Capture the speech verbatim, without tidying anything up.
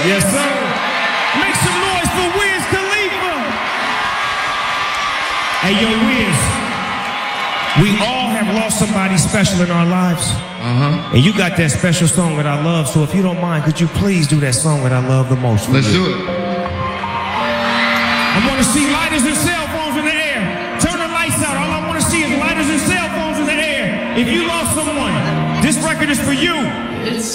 Yes, sir. Make some noise for Wiz Khalifa. Hey, yo, Wiz. We all have lost somebody special in our lives. Uh-huh. And you got that special song that I love. So if you don't mind, could you please do that song that I love the most? Let's do it. I want to see lighters and cell phones in the air. Turn the lights out. All I want to see is lighters and cell phones in the air. If you lost someone, this record is for you.